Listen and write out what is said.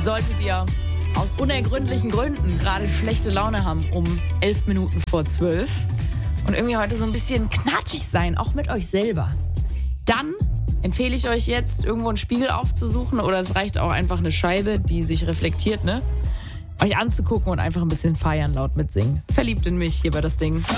Solltet ihr aus unergründlichen Gründen gerade schlechte Laune haben um 11 Minuten vor 12 und irgendwie heute so ein bisschen knatschig sein, auch mit euch selber, dann empfehle ich euch jetzt, irgendwo einen Spiegel aufzusuchen oder es reicht auch einfach eine Scheibe, die sich reflektiert, ne? Euch anzugucken und einfach ein bisschen feiern, laut mitsingen. Verliebt in mich, hier bei das Ding.